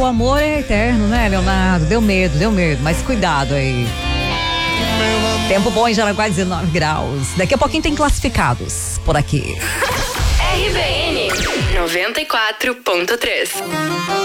amor é eterno, né, Leonardo? Deu medo, mas cuidado aí. Tempo bom em Jaraguá, 19 graus. Daqui a pouquinho tem classificados por aqui. RBN 94.3.